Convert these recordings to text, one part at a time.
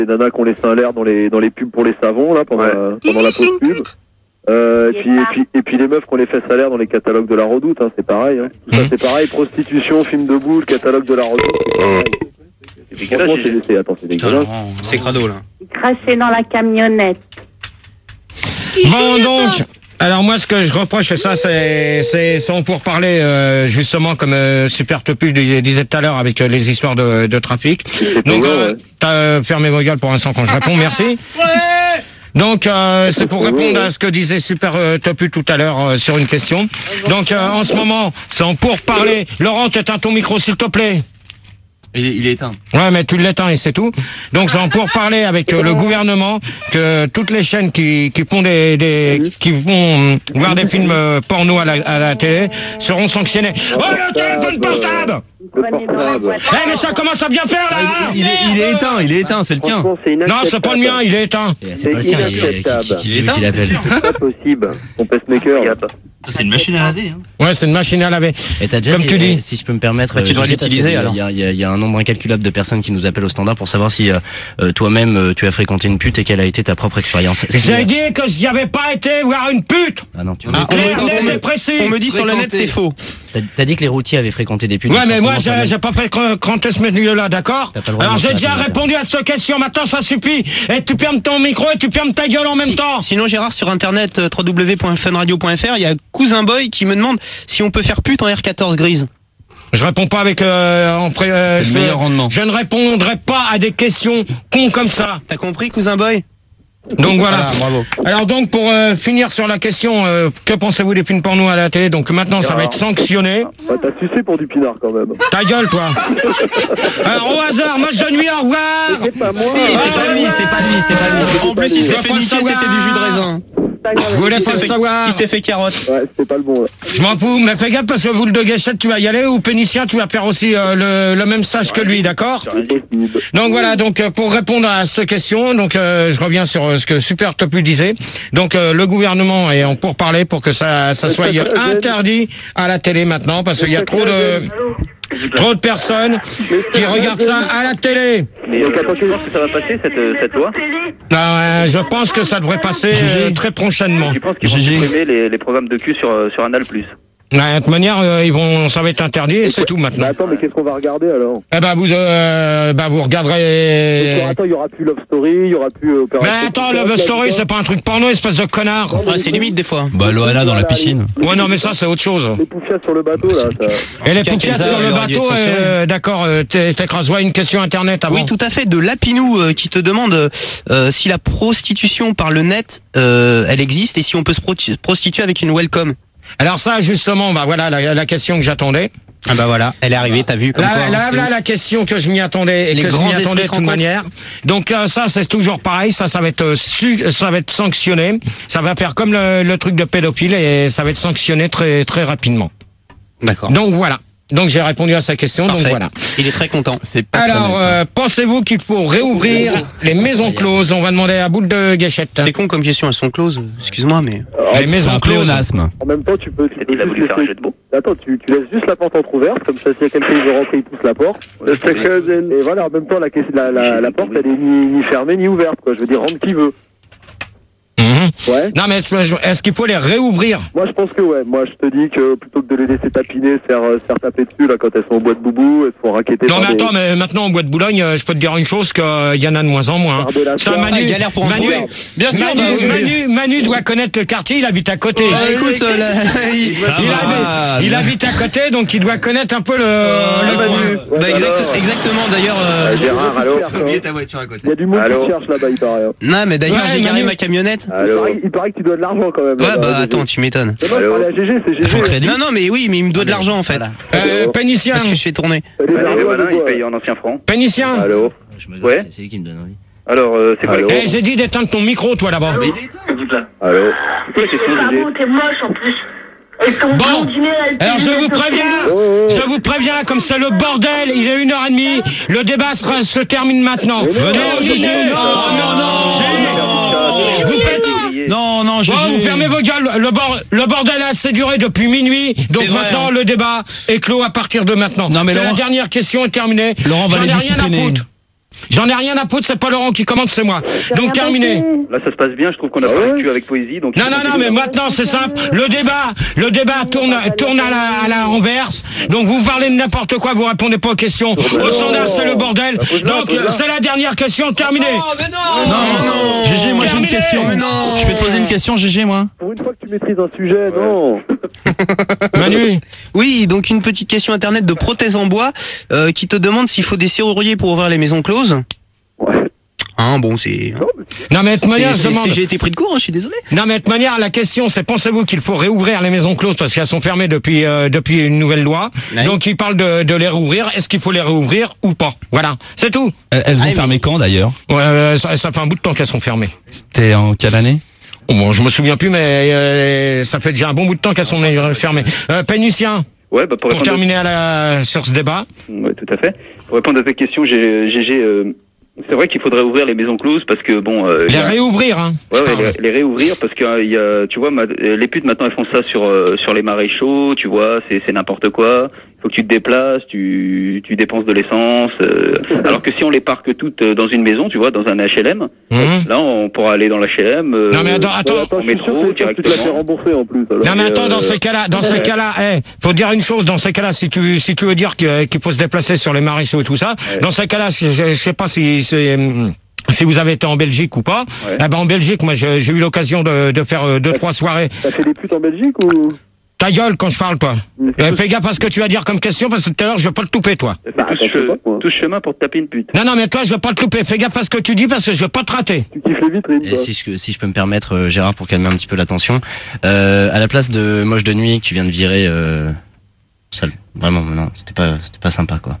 Les nanas qui ont les seins à l'air dans les pubs pour les savons, là, pendant la post-pub. Et puis les meufs qui ont les fesses à l'air dans les catalogues de la Redoute, hein, c'est pareil. Hein. Tout ça, c'est pareil. Prostitution, film de boule, catalogue de la Redoute. Franchement, c'est dégueulasse. C'est crado, là. Craché dans la camionnette. Bon, donc... Alors moi, ce que je reproche, ça, c'est pour parler justement comme Super Topu disait tout à l'heure avec les histoires de trafic. Donc, t'as fermé vos gueules pour l'instant quand je réponds, merci. Donc, c'est pour répondre à ce que disait Super Topu tout à l'heure sur une question. Donc, en ce moment, c'est en pourparler. Laurent, t'éteins ton micro, s'il te plaît. Il est éteint. Ouais, mais tu l'éteins et c'est tout. Donc c'est pour parler avec le gouvernement que toutes les chaînes qui font qui vont voir des films porno à la télé seront sanctionnées. Oh, le téléphone portable! Mais ça commence à bien faire là. Il est éteint, c'est le tien. Non, c'est pas le mien, il est éteint. C'est pas le sien, qui l'appelle. C'est pas possible. Ton pacemaker. C'est une machine à laver. Hein. Ouais, c'est une machine à laver. Et t'as déjà, comme tu dis. Si je peux me permettre, tu devrais l'utiliser alors. Il y a un nombre incalculable de personnes qui nous appellent au standard pour savoir si toi-même tu as fréquenté une pute et quelle a été ta propre expérience. J'ai dit que j'y avais pas été voir une pute. Ah non, tu on me dit sur le net c'est faux. T'as dit que les routiers avaient fréquenté des putes. Ouais, mais moi j'ai pas fréquenté ce milieu-là, d'accord? Alors j'ai déjà répondu à cette question, maintenant ça suffit. Et tu fermes ton micro et tu fermes ta gueule en même temps. Sinon Gérard, sur internet www.funradio.fr, il y a Cousin Boy qui me demande si on peut faire pute en R14 grise. Je réponds pas avec c'est le meilleur rendement. Je ne répondrai pas à des questions cons comme ça. T'as compris, Cousin Boy? Donc voilà. Ah, bravo. Alors donc pour finir sur la question, que pensez-vous des films porno à la télé? Donc maintenant ça va être sanctionné. Bah, t'as sucé pour du pinard quand même. Ta gueule toi. Alors au hasard, match de nuit, au revoir. C'est pas moi. C'est pas lui. En plus il s'est fait niquer, c'était du jus de raisin. Vous voulez pas le savoir? Il s'est fait carotte. Ouais, c'était pas le bon. Ouais. Je m'en fous, mais fais gaffe parce que boule de gâchette tu vas y aller ou Pénicien tu vas faire aussi le même stage que lui, d'accord? Donc voilà, donc pour répondre à cette question, donc je reviens sur ce que Super Topu disait. Donc le gouvernement est en pourparlers pour que ça soit interdit à la télé maintenant parce qu'il y a trop de personnes qui regardent ça à la télé. Mais quand tu penses que ça va passer cette loi? Je pense que ça devrait passer très prochainement. Tu penses qu'ils vont supprimer les programmes de cul sur Anal+? De toute manière, ça va être interdit et c'est tout maintenant. Bah attends, mais qu'est-ce qu'on va regarder alors? Eh ben vous regarderez. Donc, attends, il y aura plus Love Story, il y aura plus Opération. Mais attends, Love Story, c'est pas un truc porno, espèce de connard. Ouais, c'est limite des fois. Bah Loana dans la piscine. Ouais, non, mais ça c'est autre chose. Les poufias sur le bateau là. Ça... Et les poufias sur le bateau, d'accord. T'écrases. Ouais, une question internet avant. Oui, tout à fait. De Lapinou qui te demande si la prostitution par le net, elle existe et si on peut se prostituer avec une welcome. Alors ça, justement, bah voilà la question que j'attendais. Ah bah voilà, elle est arrivée, t'as vu comme la question que je m'y attendais et que je m'y attendais de toute manière. Donc ça, c'est toujours pareil, ça va être sanctionné. Ça va faire comme le truc de pédophile et ça va être sanctionné très très rapidement. D'accord. Donc voilà. Donc j'ai répondu à sa question. Parfait. Donc voilà. Il est très content. Alors pensez-vous qu'il faut réouvrir les maisons closes? On va demander à boule de gâchette. C'est con comme question, elles sont closes. Excuse-moi, mais les maisons closes. En même temps, tu peux Il a voulu faire un jeu de mots. Attends, tu laisses juste la porte entrouverte, comme ça, s'il y a quelqu'un qui veut rentrer, il pousse la porte. Et voilà, en même temps, la porte, elle est ni fermée ni ouverte, quoi. Je veux dire, rentre qui veut. Ouais. Non mais est-ce qu'il faut les réouvrir? Moi je pense que ouais. Moi je te dis que plutôt que de les laisser tapiner, se faire taper dessus là quand elles sont au bois de boubou, elles se font raqueter. Non mais attends, mais maintenant au bois de Boulogne, je peux te dire une chose, qu'il y en a de moins en moins. Ça, Manu, galère pour en trouver. Bien sûr. Manu doit connaître le quartier, il habite à côté. Écoute, il habite à côté, donc il doit connaître un peu le coin. Bah exactement. D'ailleurs. Gérard, allô. ta voiture à côté. Il y a du monde qui cherche là-bas, il paraît. Non mais d'ailleurs j'ai garé ma camionnette. Il paraît que tu dois de l'argent quand même. Ouais, bah attends, tu m'étonnes. C'est GG. Non, mais oui, mais il me doit de l'argent en fait. Pénicien. Parce que je fais tourner. Il paye en ancien franc. Pénicien. Allô. Ouais. C'est lui qui me donne envie. Alors, c'est quoi? J'ai dit d'éteindre ton micro, toi là-bas. Allô. T'es moche en plus. Bon, alors je vous préviens, comme c'est le bordel, il est 1h30, le débat se termine maintenant. Non, vous fermez vos gueules, le bordel a assez duré depuis minuit, donc maintenant le débat est clos à partir de maintenant. Non, mais la dernière question est terminée, Laurent va les j'en ai rien à discipliner. foutre. J'en ai rien à foutre, c'est pas Laurent qui commande, c'est moi. Donc terminé. Là, ça se passe bien. Je trouve qu'on a pas vécu avec poésie. Donc Non, mais maintenant c'est simple. Le débat tourne à la renverse. Donc vous parlez de n'importe quoi, vous répondez pas aux questions. Au standard, c'est le bordel. Donc c'est la dernière question, terminée. Non. GG, moi j'ai une question. Je vais te poser une question, GG, moi. Pour une fois que tu maîtrises un sujet, non. Manu. Oui, donc une petite question internet de Prothèse en bois qui te demande s'il faut des serruriers pour ouvrir les maisons closes. Ouais. Hein, bon, c'est... Non mais de toute manière, je demande. J'ai été pris de court, je suis désolé. Non mais de toute manière, la question c'est, pensez-vous qu'il faut réouvrir les maisons closes parce qu'elles sont fermées depuis une nouvelle loi. Ouais. Donc il parle de les rouvrir. Est-ce qu'il faut les réouvrir ou pas? Voilà, c'est tout. Elles ont fermé quand d'ailleurs? Ça fait un bout de temps qu'elles sont fermées. C'était en quelle année? Bon, je me souviens plus, mais ça fait déjà un bon bout de temps qu'elles sont fermées. Pénicien. Ouais, bah Pour terminer sur ce débat. Ouais, tout à fait. Pour répondre à ta question, GG, c'est vrai qu'il faudrait ouvrir les maisons closes parce que bon. Les réouvrir, hein. Ouais, les réouvrir parce que y a, tu vois, les putes maintenant elles font ça sur les marais chauds, tu vois, c'est n'importe quoi. Faut que tu te déplaces, tu dépenses de l'essence. Alors que si on les parque toutes dans une maison, tu vois, dans un HLM, là on pourra aller dans l'HLM. Non mais attends, en métro directement. Tu te la fais rembourser en plus. Alors. Non mais attends, dans ces cas-là, faut dire une chose. Dans ces cas-là, si tu veux dire qu'il faut se déplacer sur les maréchaux et tout ça, dans ces cas-là, je sais pas si vous avez été en Belgique ou pas. Ouais. Eh ben en Belgique, moi j'ai eu l'occasion de faire 2-3 soirées. T'as fait des putes en Belgique ou? Ta gueule quand je parle, toi. Fais gaffe à ce que tu vas dire comme question parce que tout à l'heure je vais pas le touper, toi. Tout ce chemin pour te taper une pute. Non mais toi je vais pas te louper. Fais gaffe à ce que tu dis parce que je vais pas te rater. Tu kiffes les vitrines, Et toi. si je peux me permettre, Gérard, pour calmer un petit peu la tension, à la place de Moche de nuit que tu viens de virer, vraiment, non, c'était pas sympa, quoi.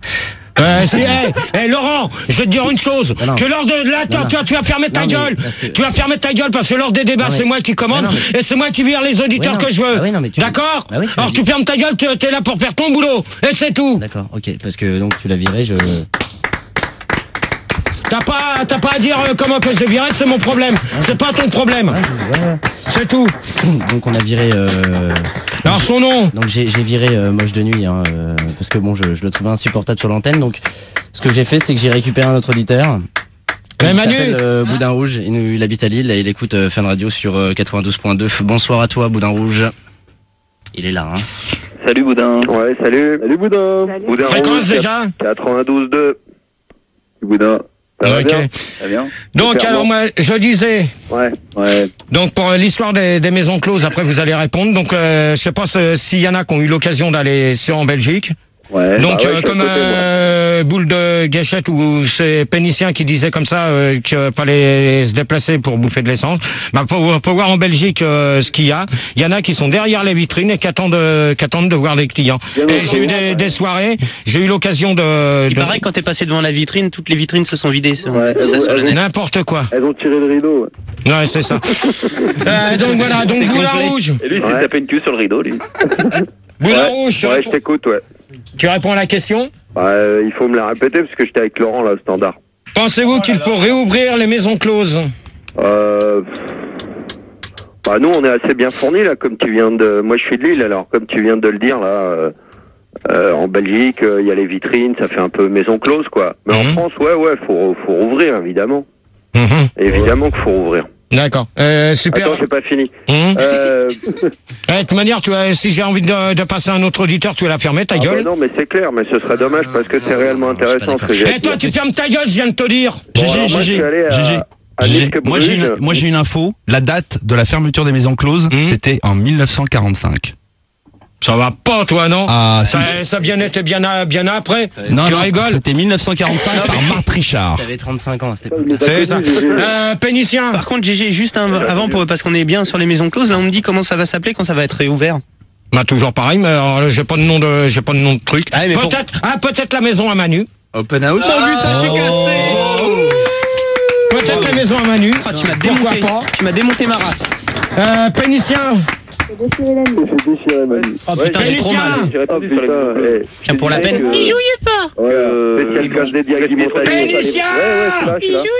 Laurent, je vais te dire une chose. Non. Que lors de là, tu vas fermer ta gueule. Tu vas fermer ta gueule parce que lors des débats, c'est moi qui commande et c'est moi qui vire les auditeurs que je veux. D'accord? Alors tu fermes ta gueule, t'es là pour faire ton boulot et c'est tout. D'accord, ok, parce que donc tu l'as viré, T'as pas à dire comment que je l'ai viré, c'est mon problème. C'est pas ton problème. C'est tout. Donc on a viré. Alors son nom. Donc j'ai viré Moche de nuit, parce que bon, je le trouvais insupportable sur l'antenne. Donc ce que j'ai fait, c'est que j'ai récupéré un autre auditeur. Il s'appelle Boudin Rouge. Il habite à Lille et il écoute Fun Radio sur 92.2. Bonsoir à toi, Boudin Rouge. Il est là, hein. Salut Boudin. Ouais, salut. Salut Boudin. Boudin Fréquence Rouge, déjà 92.2. Boudin. Ça va bien? Ça vient. Donc alors moi je disais. Ouais. Donc pour l'histoire des maisons closes, après vous allez répondre. Donc je sais pas s'il y en a qui ont eu l'occasion d'aller en Belgique. Ouais. Donc bah ouais, comme boule de gâchette ou c'est Pénicien qui disait comme ça qu'il fallait se déplacer pour bouffer de l'essence. Bah faut voir en Belgique ce qu'il y a. Il y en a qui sont derrière les vitrines et qui attendent de voir les clients. Et j'ai eu des soirées, j'ai eu l'occasion Il paraît que quand t'es passé devant la vitrine, toutes les vitrines se sont vidées. Sur le net. N'importe quoi. Elles ont tiré le rideau. Ouais, c'est ça. Donc voilà, donc Boudin Rouge. Et lui, il s'est tapé une queue sur le rideau, lui. Boudin Rouge. Ouais, je t'écoute, ouais. Tu réponds à la question? Il faut me la répéter parce que j'étais avec Laurent là, au standard. Pensez-vous qu'il faut réouvrir les maisons closes? Bah nous on est assez bien fournis là, comme tu viens de... Moi je suis de Lille, alors comme tu viens de le dire là, en Belgique, il y a les vitrines, ça fait un peu maison close quoi. Mais en France, ouais, faut rouvrir évidemment. Évidemment qu'il faut rouvrir. D'accord. Super. Attends, j'ai pas fini. De toute manière, si j'ai envie de passer à un autre auditeur, tu vas la fermer, ta gueule. Bah non, mais c'est clair, mais ce serait dommage parce que c'est réellement intéressant ce que j'ai. Et toi, tu fermes ta gueule, je viens de te dire. Moi j'ai une info. La date de la fermeture des maisons closes, c'était en 1945. Ça va pas, toi, non? Ah, ça bien était bien après. Non, tu rigoles? C'était 1945 par Marthe Richard. T'avais 35 ans à cette époque. C'est ça. Pénicien. Par contre, GG, juste avant, parce qu'on est bien sur les maisons closes, là on me dit comment ça va s'appeler quand ça va être réouvert. Bah toujours pareil, mais alors, j'ai pas de nom de truc. Ah, mais peut-être la maison à Manu. Open House. Oh putain, je suis cassé. Peut-être la maison à Manu. Tu m'as démonté. Tu m'as démonté ma race. Pénicien. J'ai déchiré ma vie. Oh putain, j'ai trop mal. J'ai répondu sur les Tiens, pour la peine. Il jouait pas. Spécial cache dédié à Guy Montagne. Pénicien. Ouais, je suis là.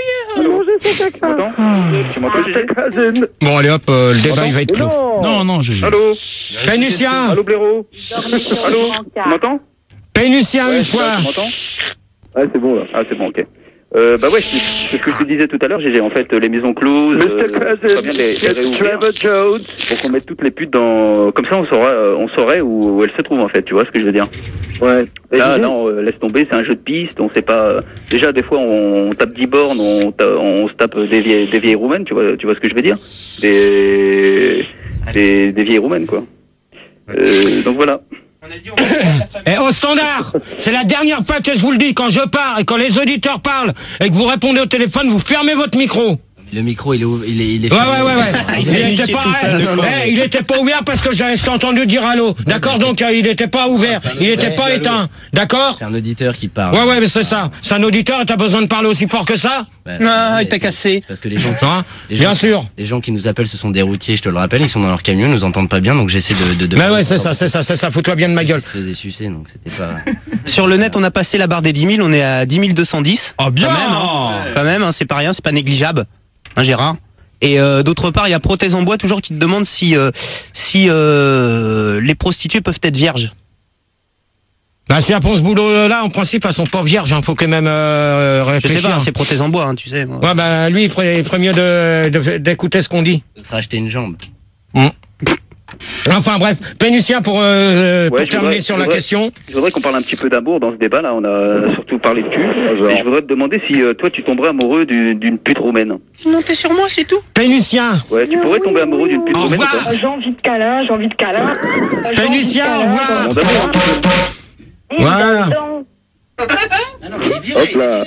Tu m'entends, GG? Bon, allez hop, le débat il va être clos. Non, GG. Allô? Pénicien. Allô, blaireau? Allô? Tu m'entends? Pénicien, une fois. Tu m'entends? Ouais, c'est bon là. Ah, c'est bon, ok. Bah ouais, c'est ce que je te disais tout à l'heure, GG. En fait, les maisons closes, bien les réouvrir, pour qu'on mette toutes les putes dans... Comme ça, on saurait où elles se trouvent, en fait. Tu vois ce que je veux dire? Ouais. Là, non, laisse tomber, c'est un jeu de piste, on sait pas... Déjà, des fois, on tape 10 bornes, on se tape des vieilles roumaines, tu vois ce que je veux dire? Des vieilles roumaines, quoi. Donc voilà. Et au standard, c'est la dernière fois que je vous le dis, quand je parle et quand les auditeurs parlent et que vous répondez au téléphone, vous fermez votre micro. Le micro, il est Ouais. Il était pas ouvert parce que j'ai entendu dire allô. D'accord, donc il était pas ouvert, il était pas éteint. D'accord? C'est un auditeur qui parle. Ouais, mais c'est ça. C'est un auditeur et t'as besoin de parler aussi fort que ça? Non, il t'a cassé. Parce que les gens, bien sûr. Les gens qui nous appellent, ce sont des routiers, je te le rappelle, ils sont dans leur camion, ils nous entendent pas bien, donc j'essaie de. Mais ouais, c'est ça, fous-toi bien de ma gueule. Ils se faisaient sucer, donc c'était pas. Sur le net, on a passé la barre des 10 000, on est à 10 210. Oh bien. Quand même, c'est pas rien, c'est pas négligeable. Hein, Gérard? Et d'autre part, il y a Prothèse en bois toujours qui te demande si les prostituées peuvent être vierges. Bah, si elles font ce boulot-là, en principe, elles sont pas vierges, faut quand même réfléchir. Je sais pas, c'est Prothèse en bois, hein, tu sais. Moi. Ouais, bah lui, il ferait mieux d'écouter ce qu'on dit. Il se racheter une jambe. Enfin bref, Pénitien pour terminer sur la question. Je voudrais qu'on parle un petit peu d'amour dans ce débat là, on a surtout parlé de cul. Et je voudrais te demander si toi tu tomberais amoureux d'une pute roumaine. Montez sur moi, c'est tout. Pénitien. Ouais, tu pourrais tomber amoureux d'une pute roumaine. J'ai envie de câlin, Pénitien, au revoir. Voilà. Hop là.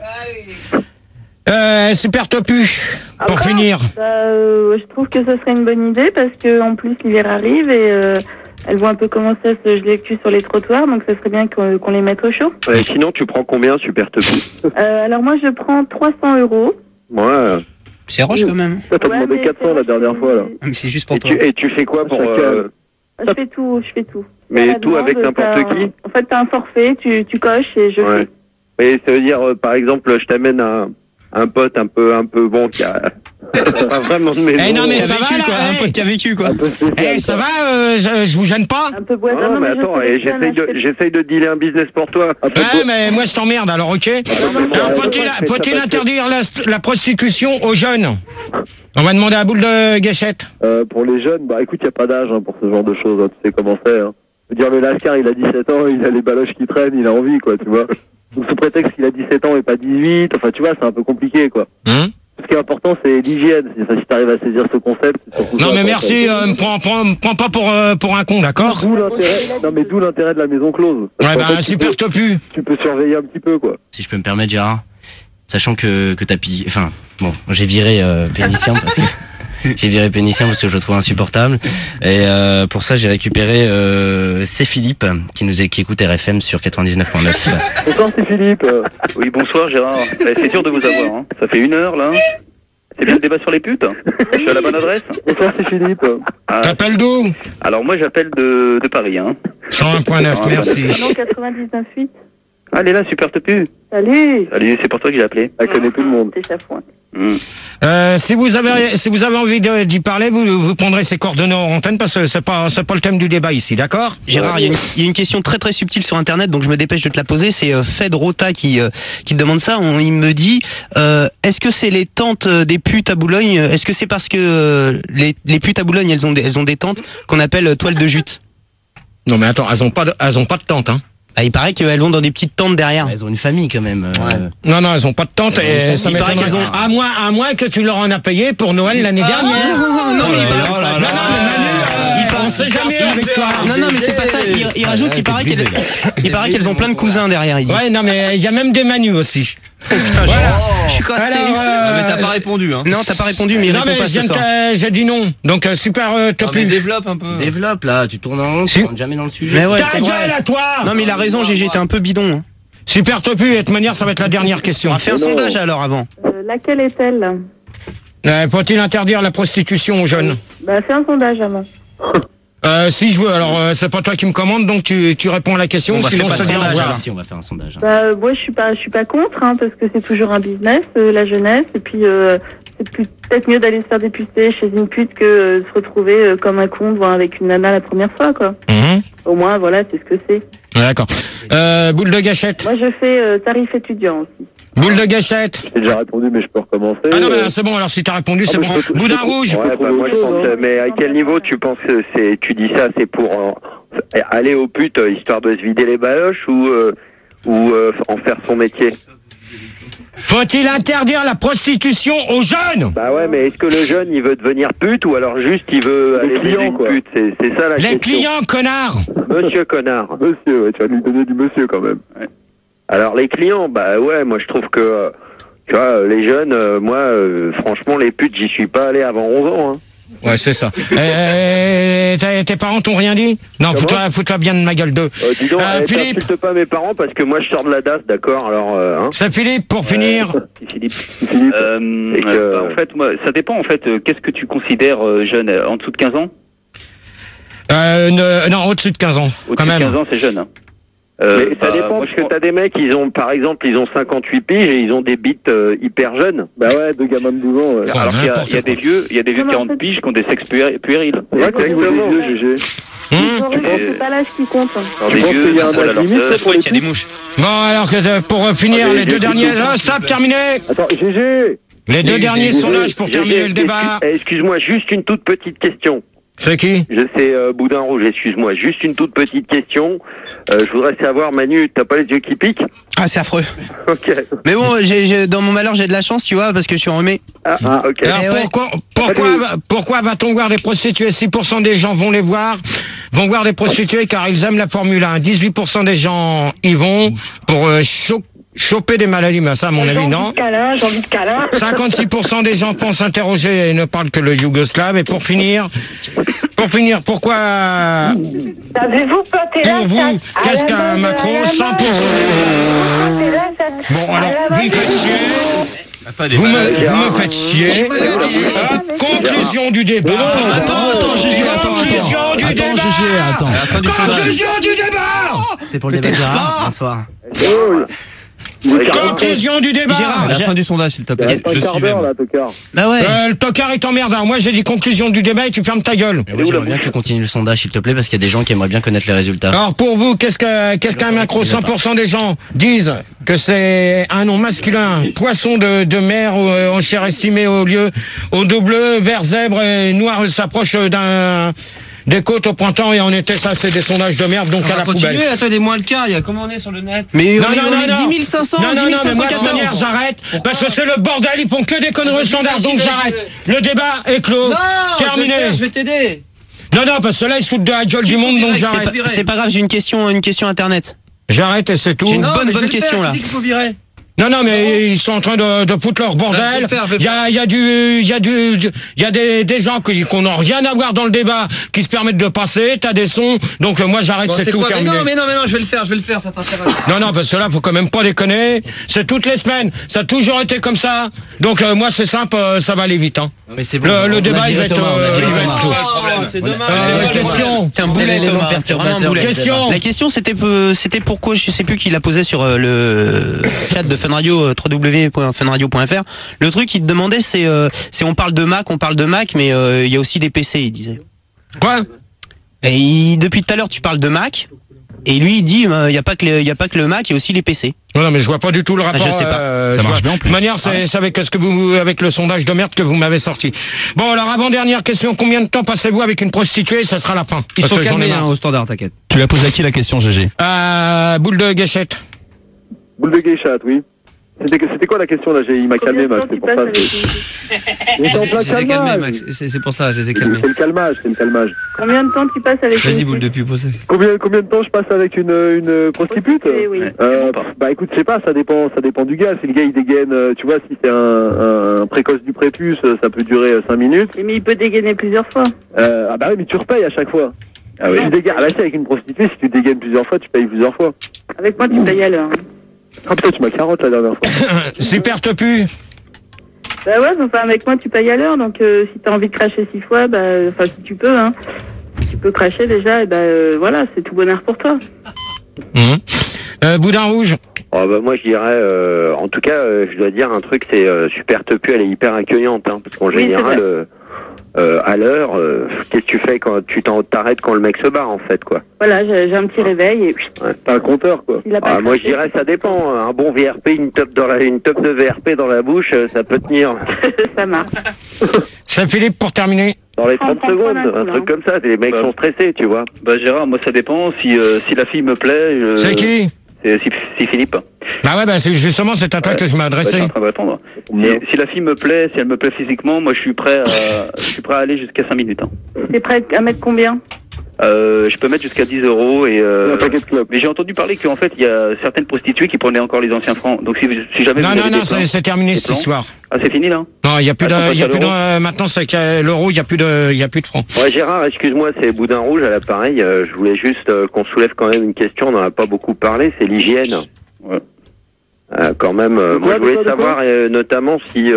Super Topu, pour finir. Je trouve que ce serait une bonne idée parce que en plus l'hiver arrive et elles vont un peu commencer à se geler le cul sur les trottoirs, donc ça serait bien qu'on les mette au chaud. Sinon, tu prends combien, Super Topu? Alors moi je prends 300 €. Ouais. C'est roche quand même. T'as demandé 400 la dernière fois là. Mais c'est juste pour toi. Et tu fais quoi pour... Je fais tout. Mais tout avec n'importe qui? En fait, t'as un forfait, tu coches et je fais. Mais ça veut dire, par exemple, je t'amène un pote un peu bon qui a pas vraiment de maison. Non mais ça va là, un pote qui a vécu quoi. Ça va, je vous gêne pas? Un peu boisé. Non mais attends, j'essaye de dealer un business pour toi. Mais moi je t'emmerde alors, ok? Alors faut-il interdire la prostitution aux jeunes? On va demander à Boule de Gâchette. Pour les jeunes, bah écoute, y a pas d'âge pour ce genre de choses, hein, tu sais comment c'est. Hein. Je veux dire, le Lascar, il a 17 ans, il a les baloches qui traînent, il a envie, quoi, tu vois. Donc sous prétexte qu'il a 17 ans et pas 18, enfin tu vois, c'est un peu compliqué, quoi. Ce qui est important, c'est l'hygiène. Si t'arrives à saisir ce concept, c'est surtout non, mais merci, me prends pas pour un con, d'accord? D'où l'intérêt de la maison close. Ouais, bah, Super Topu. Tu peux surveiller un petit peu, quoi. Si je peux me permettre, Gérard, sachant que t'as pillé, enfin, bon, j'ai viré Pénitien parce que j'ai viré Pénitien parce que je le trouve insupportable. Et pour ça, j'ai récupéré c'est Philippe qui écoute RFM sur 99.9. Bonsoir, c'est Philippe. Oui, bonsoir Gérard. C'est dur de vous avoir. Hein. Ça fait 1 heure là. C'est bien le débat sur les putes? Je suis à la bonne adresse? Bonsoir, c'est Philippe. T'appelles d'où? Alors moi j'appelle de Paris. Hein. 101.9, merci. Non, 99.8. Ah, elle est là, Super Topu. Salut. Salut, c'est pour toi que j'ai appelé. Elle connaît tout le monde. T'es chafouin. Si vous avez envie d'y parler, vous prendrez ces coordonnées en antenne parce que c'est pas le thème du débat ici, d'accord? Gérard, il y a une question très très subtile sur internet, donc je me dépêche de te la poser. C'est Fed Rota qui te demande ça. Il me dit est-ce que c'est les tantes des putes à Boulogne? Est-ce que c'est parce que les putes à Boulogne elles ont des tantes qu'on appelle toiles de jute? Non mais attends, elles ont pas de tante, hein. Ah, il paraît qu'elles vont dans des petites tentes derrière. Elles ont une famille quand même. Non, elles ont pas de tente. Et ça m'étonnerait qu'elles ont. À moins que tu leur en as payé pour Noël l'année dernière. Non, on sait jamais avec toi. Non, mais c'est pas ça. Il rajoute qu'il paraît qu'elles ont plein de cousins derrière. Ouais, non, mais il y a même des Manus aussi. Voilà. Je suis cassé. Mais t'as pas répondu, hein. Non, t'as pas répondu, mais il répond pas ce soir. J'ai dit non. Donc Super Topu. Développe un peu. Développe là, tu tournes en rond, tu rentres jamais dans le sujet. Mais ouais, ta gueule à toi. Non, mais il a raison, GG, t'es un peu bidon. Super Topu, de toute manière, ça va être la dernière question. On va faire un sondage alors avant. Laquelle est-elle? Faut-il interdire la prostitution aux jeunes? Bah, fais un sondage avant. Si je veux, alors c'est pas toi qui me commande, donc tu réponds à la question, sinon je te dis au revoir. Si, on va faire un sondage. Bah, moi je suis pas contre, hein, parce que c'est toujours un business, la jeunesse, et puis c'est peut-être mieux d'aller se faire dépucer chez une pute que se retrouver comme un con devant avec une nana la première fois, quoi. Au moins, voilà, c'est ce que c'est. D'accord. Boule de Gâchette. Moi je fais tarif étudiant aussi. Boule de gâchette. J'ai déjà répondu, mais je peux recommencer. Ah non, mais c'est bon, alors si t'as répondu, c'est bon. Boudin rouge. Ouais, bah, moi je pense, mais à quel niveau tu penses que tu dis ça, c'est pour aller aux putes histoire de se vider les baloches ou en faire son métier? Faut-il interdire la prostitution aux jeunes? Bah ouais, mais est-ce que le jeune il veut devenir pute ou alors juste il veut aller baiser une pute? C'est ça la question. Les clients, connard. Monsieur connard. Monsieur, ouais, tu vas lui donner du monsieur quand même. Ouais. Alors les clients, bah ouais, moi je trouve que tu vois, les jeunes, moi franchement les putes j'y suis pas allé avant 11 ans. Hein. Ouais, c'est ça. Tes parents t'ont rien dit? Non, fous-toi bien de ma gueule d'eux. Dis donc, Philippe. t'insulte pas mes parents parce que moi je sors de la DAS, d'accord? Alors, hein. C'est Philippe pour finir. Philippe. En fait, moi, ça dépend. En fait, qu'est-ce que tu considères jeune, en dessous de 15 ans? Non, au-dessus de 15 ans. Au-dessus de 15 ans, c'est jeune. Hein. Mais ça dépend parce que t'as des mecs, par exemple, ils ont 58 piges et ils ont des bites hyper jeunes. Bah ouais, deux gamins de 12 ans. Ouais. Alors qu'il y a des vieux, de 40 piges qui ont des sexes puérils. Exactement. C'est pas l'âge qui compte. Alors des vieux, il y a un âge limite, Ça faut qu'il y a des mouches. Bon, alors pour finir, les deux derniers. Ah, stop, terminé. Attends, GG. Les deux derniers sondages pour terminer le débat. Excuse-moi, juste une toute petite question. C'est qui? C'est Boudin Rouge, excuse-moi. Juste une toute petite question. Je voudrais savoir, Manu, t'as pas les yeux qui piquent? Ah, c'est affreux. Ok. Mais bon, dans mon malheur, j'ai de la chance, tu vois, parce que je suis enrhumé. Ah, ok. Alors pourquoi va-t-on voir des prostituées? 6% des gens vont voir des prostituées car ils aiment la Formule 1. 18% des gens y vont pour choper des maladies, mais ça, à mon avis, non. J'ai envie de câlin. 56% des gens pensent interroger et ne parlent que le yougoslave. Et pour finir, pourquoi, Savez-vous pâter la pour vous, qu'est-ce qu'un macro? 100%. Bon, alors, vous me faites chier. Vous me faites chier. Conclusion du débat. Attends, GG, Conclusion du débat. Conclusion du débat. C'est pour le débat Gérard. Bonsoir. Conclusion du débat. À la fin du sondage, s'il te plaît. Un quart d'heure là, tocard. Bah ouais. Le tocard est emmerdant. Moi, j'ai dit conclusion du débat et tu fermes ta gueule. Moi, j'aimerais bien que tu continues le sondage, s'il te plaît, parce qu'il y a des gens qui aimeraient bien connaître les résultats. Alors, pour vous, qu'est-ce qu'un macro? 100% des gens disent que c'est un nom masculin, poisson de mer en chair estimée au double, vert, zèbre et noir s'approche des côtes au printemps et en été, ça c'est des sondages de merde, donc à la poubelle. Attendez, moins le cas, comment on est sur le net? Mais on est 10 500, Non, 10 moi, de manière, 514. j'arrête, parce que c'est le bordel, ils font que des conneries au standard, donc j'arrête. Le débat est clos. Non, terminé. je vais t'aider. Non, parce que là, ils se foutent de la gueule du monde, donc j'arrête. C'est pas grave, j'ai une question internet. J'arrête et c'est tout. J'ai une bonne question là. Qui c'est qu'il faut virer? Non, mais ils sont en train de foutre leur bordel. Il y a des gens qu'on n'a rien à voir dans le débat, qui se permettent de passer. T'as des sons, donc moi j'arrête, c'est tout. Non, mais non, je vais le faire, ça t'intéresse. Non, parce que là, faut quand même pas déconner. C'est toutes les semaines. Ça a toujours été comme ça. Donc moi, c'est simple, ça va aller vite. Hein. Mais c'est bon. Le débat, il va être clos. C'est dommage. Question. T'es un boulet, Thomas. T'es vraiment un boulet. Question. La question, c'était pourquoi, je sais plus qui l'a posé sur le chat de Fun Radio, www.funradio.fr. Le truc qu'il te demandait, c'est on parle de Mac, mais il y a aussi des PC, il disait. Quoi? Et depuis tout à l'heure, tu parles de Mac. Et lui, il dit, il y a pas que le Mac, il y a aussi les PC. Non, mais je vois pas du tout le rapport. Je sais pas. Ça marche bien en plus. De manière, c'est avec avec le sondage de merde que vous m'avez sorti. Bon, alors avant-dernière question, combien de temps passez-vous avec une prostituée? Ça sera la fin. Ils sont calmés au standard, t'inquiète. Tu l'as posé à qui la question, GG? Boule de gâchette. Boule de geisha, oui. C'était quoi la question là? Il m'a calmé, Max, c'est pour ça. Je les ai calmés, Max. C'est pour ça, je les ai calmés. C'est le calmage. Combien de temps tu passes avec Vas-y, une boule de pub, posez. Combien de temps je passe avec une prostituée? Oui. Bah écoute, je sais pas, ça dépend du gars. Si le gars il dégaine, tu vois, si c'est un précoce du prépuce, ça peut durer 5 minutes. Mais il peut dégainer plusieurs fois. Ah bah oui, mais tu repayes à chaque fois. Ah oui. Ah bah si, avec une prostituée, si tu dégaines plusieurs fois, tu payes plusieurs fois. Avec moi, tu payes à l'heure. Ah putain, tu m'as carotte la dernière fois. Super topu. Bah ouais, enfin avec moi tu payes à l'heure, donc si t'as envie de cracher 6 fois, enfin si tu peux, hein. Si tu peux cracher déjà, et voilà, c'est tout bonheur pour toi. Boudin rouge. Oh, bah, moi je dirais, en tout cas, je dois dire un truc, c'est Super Topu, elle est hyper accueillante, hein, parce qu'en général, à l'heure. Qu'est-ce que tu fais quand tu t'arrêtes quand le mec se barre en fait quoi? Voilà, j'ai un petit réveil et Ouais, t'as un compteur quoi. Moi je dirais ça dépend. Un bon VRP, une top de VRP dans la bouche, ça peut tenir. Ça marche. Saint-Philippe pour terminer. Dans les 30 secondes, un truc comme ça. Les mecs sont stressés, tu vois. Bah Gérard, moi ça dépend. Si la fille me plaît. C'est qui? C'est Philippe. Bah ouais, c'est justement c'est à toi que je m'adressais. En train de répondre. Si la fille me plaît, si elle me plaît physiquement, moi je suis prêt à aller jusqu'à 5 minutes. Hein. T'es prêt à mettre combien? Je peux mettre jusqu'à 10 € et mais j'ai entendu parler qu'en fait il y a certaines prostituées qui prenaient encore les anciens francs. Donc si jamais non, c'est terminé cette histoire. Ah, c'est fini là? Non, il y a plus de maintenant c'est que l'euro, il y a plus de francs. Ouais, Gérard, excuse-moi, c'est Boudin Rouge à l'appareil. Je voulais juste qu'on soulève quand même une question, on n'en a pas beaucoup parlé, c'est l'hygiène. Ouais. Quand même, moi je voulais savoir notamment si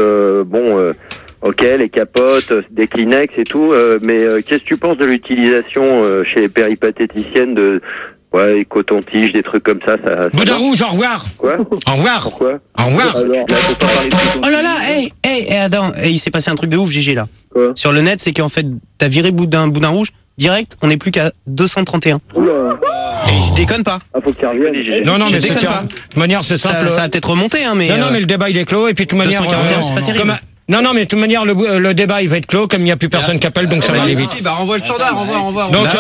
ok, les capotes, des Kleenex et tout, mais qu'est-ce que tu penses de l'utilisation chez les péripatéticiennes de les cotons-tiges, des trucs comme ça Boudin Rouge, au revoir. Quoi? Au revoir. Pourquoi? Au revoir. Oh là là, attends, il s'est passé un truc de ouf, GG là. Quoi? Sur le net, c'est qu'en fait, t'as viré Boudin Rouge, direct, on n'est plus qu'à 231. Oula. Et je déconne pas. Ah, faut qu'il revienne. Non, Je mais déconne c'est pas. de toute manière, c'est simple. Ça a peut-être remonté, hein, mais. Non, mais le débat il est clos et puis de toute manière. 241, c'est pas terrible. Non, mais de toute manière, le débat il va être clos comme il n'y a plus personne qui appelle, donc ça va aller vite. Bah renvoie le standard, renvoie. Donc,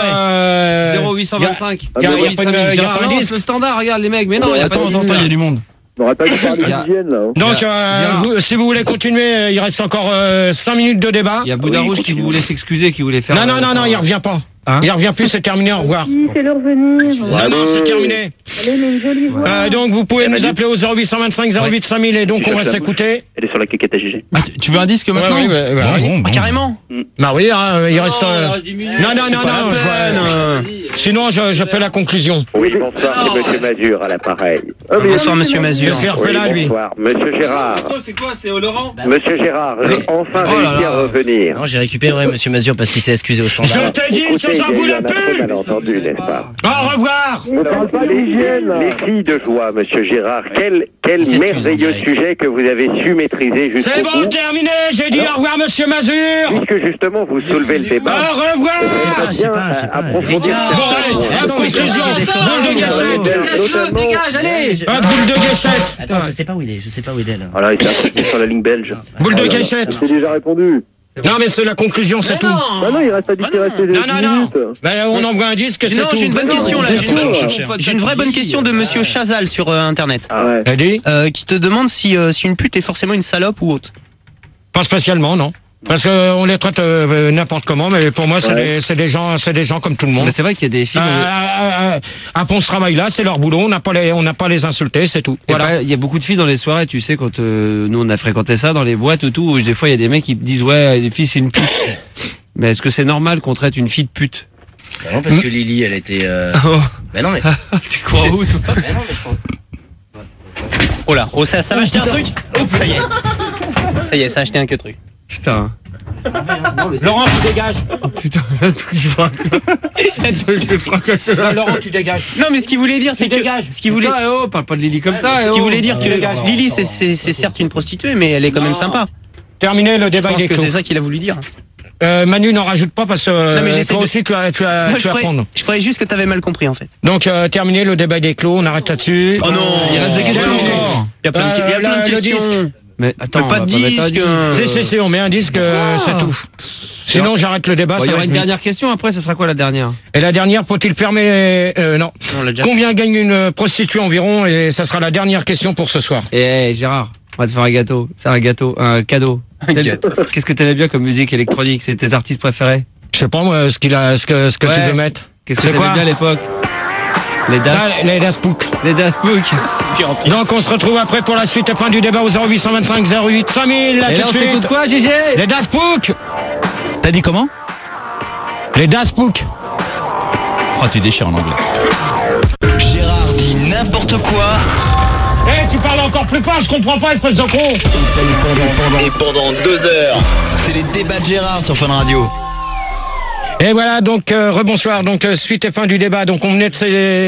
0825. y a pas une Lance le standard, regarde les mecs, mais non, il y a pas de il y a du monde. On n'aurait pas dû parler d'hygiène là. Donc, si vous voulez continuer, il reste encore 5 minutes de débat. Il y a Boudin Rouge qui voulait s'excuser, qui voulait faire. Non, il revient pas. Il revient plus, c'est terminé, au revoir. Si, fais-le revenir. Non, c'est terminé. Allez, mais une jolie voix. Donc vous pouvez nous appeler au 0825 08 5000 et donc on va s'écouter. Elle est sur la quéquette à GG. Ah, tu veux un disque maintenant? Oui. Ah, carrément. Bah oui, il reste. Non. Sinon, je fais la conclusion. Oui, bonsoir, c'est Monsieur Mazur à l'appareil. Bonsoir, Monsieur Mazur. Qu'est-ce qu'il refait là, lui? Bonsoir, Monsieur Gérard. C'est quoi? C'est Laurent? Monsieur Gérard, j'ai enfin réussi à revenir. Non, j'ai récupéré Monsieur Mazur parce qu'il s'est excusé au standard. Je t'ai dit que j'en voulais plus. Malentendu, n'est-ce pas? Au revoir. On parle pas d'hygiène. Les filles de joie, Monsieur Gérard. Quel merveilleux sujet que vous avez su maîtriser jusqu'au C'est bout. bon, terminé. J'ai dit au revoir, Monsieur Mazur. Puisque justement vous soulevez le débat. Au revoir. Bien approfondir Bon, conclusion. Boule de gâchette. Dégage, allez. Boule de gâchette. Attends, je sais pas où il est là. Voilà, il s'est sur la ligne belge. Boule de gâchette. J'ai déjà répondu. Non, mais c'est la conclusion, c'est tout. Bah non, il reste à dire qu'il restait 10 minutes. Ben, on envoie un disque, c'est Non, tout. j'ai une bonne question là. J'ai une vraie bonne question de Monsieur Chazal sur Internet. Ah ouais. Elle dit? Qui te demande si une pute est forcément une salope ou autre. Pas spécialement, non. Parce qu'on les traite n'importe comment, mais pour moi, c'est des gens comme tout le monde. Mais c'est vrai qu'il y a des films. À fond ce travail-là, c'est leur boulot. On n'a pas les insulter, c'est tout. Voilà. Il y a beaucoup de filles dans les soirées, tu sais, quand nous on a fréquenté ça dans les boîtes ou tout, où des fois il y a des mecs qui te disent ouais, les filles c'est une pute. Mais est-ce que c'est normal qu'on traite une fille de pute? Non, parce que Lily, elle était. Mais non, mais. Tu crois où toi? Mais non, mais je pense. Oh là, ça va acheter un truc. Oups, ça y est. Ça y est, ça a acheté un que truc. Putain. Laurent, tu dégages. Oh putain, un truc qui frappe. Laurent, tu dégages. Non, mais ce qu'il voulait dire, c'est que. Ce qu'il voulait. Parle pas de Lily comme ça. Ce qu'il voulait dire que Lily, c'est certes une prostituée, mais elle est quand même sympa. Terminé le Je débat. pense que c'est ça qu'il a voulu dire. Manu, n'en rajoute pas parce que Non, mais toi aussi tu vas prendre. Je croyais juste que t'avais mal compris en fait. Donc terminé le débat des clos, on arrête là-dessus. Oh non, il reste des questions encore. Il y a plein de questions. Mais attends, pas de disque. Si, on met un disque, c'est tout. Sinon, j'arrête le débat. Il y aura une dernière question après, ça sera quoi la dernière? Et la dernière, faut-il fermer non. Combien gagne une prostituée environ? Et ça sera la dernière question pour ce soir. Eh Gérard, on va te faire un gâteau. C'est un gâteau, un cadeau. Qu'est-ce que t'aimais bien comme musique électronique? C'est tes artistes préférés? Je sais pas moi, ce que tu veux mettre. Qu'est-ce que t'aimais bien à l'époque? Les Daft Punk. Les Daft Punk. Donc on se retrouve après pour la suite et fin du débat au 0825 08 5000. Et là on s'écoute quoi, GG? Les Daft Punk. T'as dit comment? Les Daft Punk. Oh, tu déchires en anglais. Gérard dit n'importe quoi. Eh, tu parles encore plus pas, je comprends pas, espèce de con. Et pendant 2 heures, c'est les débats de Gérard sur Fun Radio. Et voilà, donc rebonsoir, donc suite et fin du débat. Donc on venait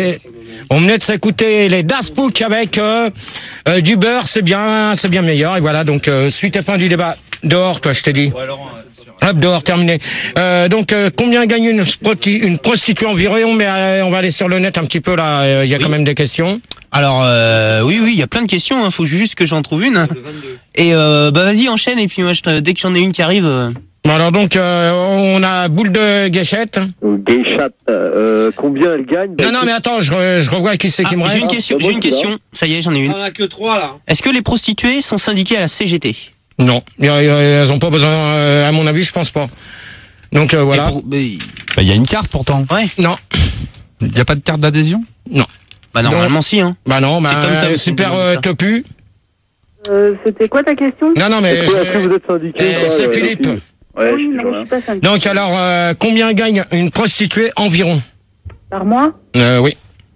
de s'écouter les Daft Punk avec du beurre, c'est bien meilleur. Et voilà, donc suite et fin du débat. Dehors, toi, je t'ai dit. Ouais, Laurent, hop, dehors, terminé. Donc, combien gagne une prostituée environ? Mais on va aller sur le net un petit peu, là. Il y a quand même des questions. Alors, oui, il y a plein de questions. Faut juste que j'en trouve une. Et vas-y, enchaîne. Et puis moi, dès que j'en ai une qui arrive... Alors donc, on a Boule de Guéchette. Guéchette, combien elle gagne? Non, mais attends, je revois qui c'est qui me reste. J'ai une question. Ça y est, j'en ai une. On a que 3 là. Est-ce que les prostituées sont syndiquées à la CGT? Non, elles ont pas besoin, à mon avis, je pense pas. Donc voilà. Il y a une carte pourtant. Ouais. Non. Il n'y a pas de carte d'adhésion? Non. Bah normalement si hein. Bah non, super topu. C'était quoi ta question? Non mais est-ce que vous êtes syndiqué? c'est Philippe. Ouais, Oui, non, je suis pas syndiquée. Donc alors, combien gagne une prostituée environ? Par mois? Oui.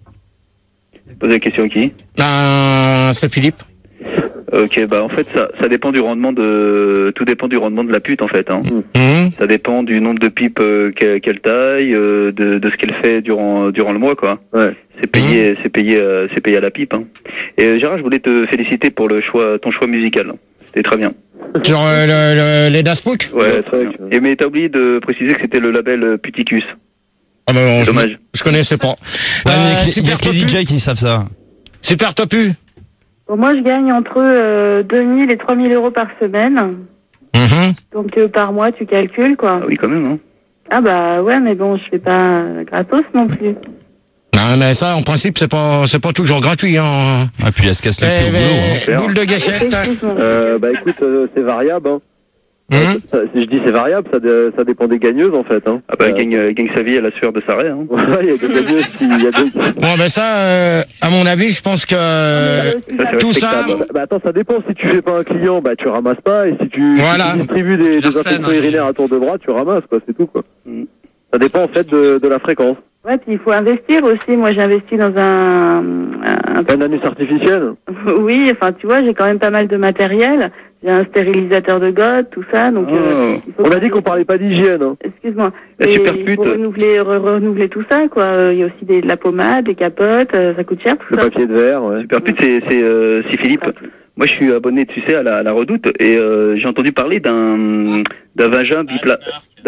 Posez la question à qui? C'est Philippe. Ok, bah en fait ça dépend du rendement tout dépend du rendement de la pute en fait. Hein. Ça dépend du nombre de pipes qu'elle taille, de ce qu'elle fait durant le mois quoi. Ouais. C'est payé à la pipe. Hein. Et Gérard, je voulais te féliciter pour ton choix musical. C'était très bien. Genre les Daspook? Ouais, très bien. Et mais t'as oublié de préciser que c'était le label Puticus. Ah bah dommage. Je connaissais pas. Il y a que les DJ qui savent ça. Super topu. Bon, moi, je gagne entre 2000 et 3000 euros par semaine. Donc, par mois, tu calcules, quoi. Ah oui, quand même, hein. Ah bah ouais, mais bon, je fais pas gratos non plus. Non, mais ça, en principe, c'est pas toujours gratuit, hein. Et puis elle se casse le cul au boulot. Boule de Guéchette. Bah écoute, c'est variable, hein. Si je dis c'est variable, ça dépend des gagneuses en fait. Hein. Ah bah elle gagne sa vie à la sueur de sa raie. Hein. Ouais, il y a des gagneuses qui... Bon ben ça, à mon avis, je pense que tout ça... Bah attends, ça dépend. Si tu fais pas un client, bah tu ramasses pas. Et si tu distribues des infections urinaires à tour de bras, tu ramasses quoi, c'est tout quoi. Ça dépend en fait de la fréquence. Ouais, puis il faut investir aussi. Moi, j'ai investi dans un anus artificiel. Oui, enfin, tu vois, j'ai quand même pas mal de matériel. J'ai un stérilisateur de gouttes, tout ça. Donc, on a dit qu'on parlait pas d'hygiène. Hein. Excuse-moi. La super pute. Il faut renouveler tout ça, quoi. Il y a aussi de la pommade, des capotes. Ça coûte cher, tout ça. Le papier de verre, ouais. Super pute, c'est Philippe. Moi, je suis abonné, tu sais, à la Redoute, et j'ai entendu parler d'un vagin bipla.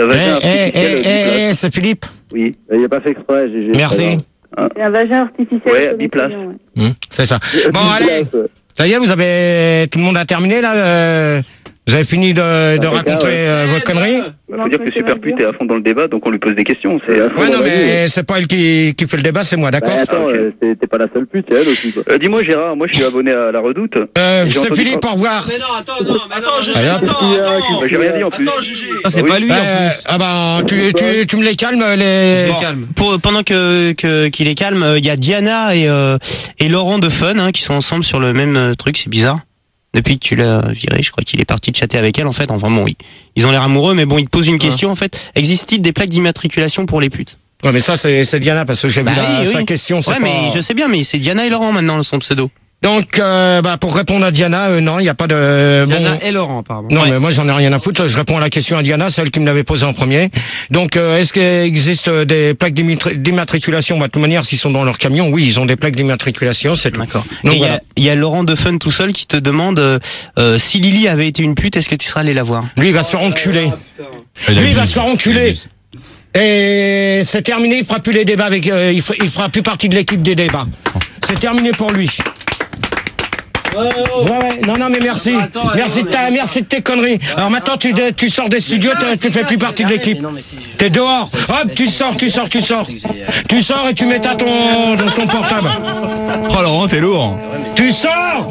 C'est Philippe. Oui. Il n'a pas fait exprès. Merci. C'est un vagin artificiel. Ouais, biplace. C'est ça. Bon, allez. Ça y est, tout le monde a terminé, là vous avez fini de raconter votre connerie? Faut dire que Super Pute est à fond dans le débat, donc on lui pose des questions. Ouais, non, mais c'est pas elle qui fait le débat, c'est moi, d'accord? Attends, t'es pas la seule pute, c'est elle aussi. Dis-moi Gérard, moi je suis abonné à la Redoute. C'est Philippe, au revoir. Mais non, attends, J'ai rien dit en plus. C'est pas lui en plus. Ah bah, tu me les calmes, les... Pendant qu'il les calme, il y a Diana et Laurent de Fun hein, qui sont ensemble sur le même truc, c'est bizarre. Depuis que tu l'as viré, je crois qu'il est parti de chatter avec elle en fait. Enfin bon, oui. Ils ont l'air amoureux, mais bon, ils te posent une question en fait. Existe-t-il des plaques d'immatriculation pour les putes? Ouais, mais ça c'est Diana parce que j'ai vu sa question. Ouais, mais je sais bien, mais c'est Diana et Laurent maintenant son pseudo. Donc, pour répondre à Diana, non, il n'y a pas de... Diana et Laurent, apparemment. Non, mais moi, j'en ai rien à foutre. Je réponds à la question à Diana, celle qui me l'avait posée en premier. Donc, est-ce qu'il existe des plaques d'immatriculation? Bah, de toute manière, s'ils sont dans leur camion, oui, ils ont des plaques d'immatriculation, c'est tout. D'accord. Et il y a Laurent de Fun tout seul qui te demande si Lily avait été une pute, est-ce que tu serais allé la voir? Lui, il va se faire enculer. Lui, il va se faire enculer. Et c'est terminé, il fera plus les débats avec... il fera plus partie de l'équipe des débats. C'est terminé pour lui. Ouais, non, mais merci. Merci de tes conneries. Alors maintenant, tu sors des studios, tu fais plus partie de l'équipe. T'es dehors. Hop, tu sors. Tu sors et tu mets ton portable. Oh Laurent, t'es lourd. Tu sors.